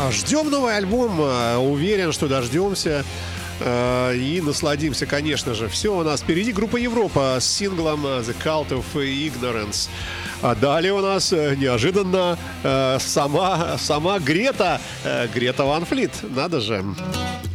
Ждем новый альбом. Уверен, что дождемся. И насладимся, конечно же. Все у нас впереди. Группа Европа с синглом The Cult of Ignorance. А далее у нас неожиданно сама Грета Ван Флит. Надо же.